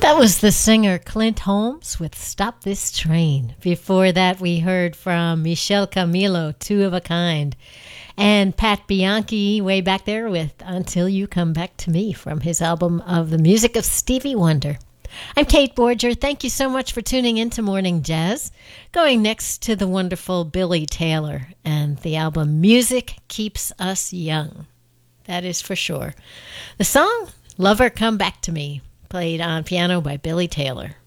That was the singer Clint Holmes with Stop This Train. Before that, we heard from Michel Camilo, Two of a Kind, and Pat Bianchi way back there with Until You Come Back to Me from his album of the music of Stevie Wonder. I'm Kate Borger. Thank you so much for tuning in to Morning Jazz. Going next to the wonderful Billy Taylor and the album Music Keeps Us Young. That is for sure. The song, Lover Come Back to Me, played on piano by Billy Taylor.